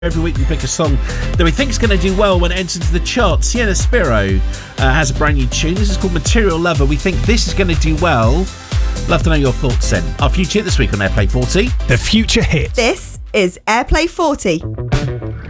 Every week we pick a song that we think is going to do well when it enters into the charts. Sienna Spiro has a brand new tune. This is called Material Lover. We think this is going to do well. Love to know your thoughts then. Our future hit this week on Airplay 40. The future hit. This is Airplay 40.